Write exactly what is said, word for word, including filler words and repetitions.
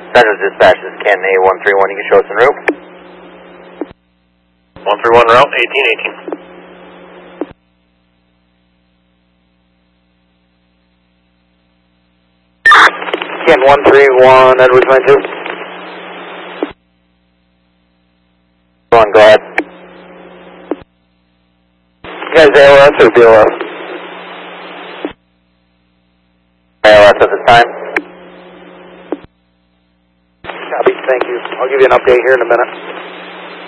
Central Dispatch, this is Ken A one three one, you can show us en route. one three one route, eighteen eighteen. Ken one three one, Edwards nine two. Go on, go ahead. You guys A L S or B L S? A L S at this time. Copy, thank you. I'll give you an update here in a minute.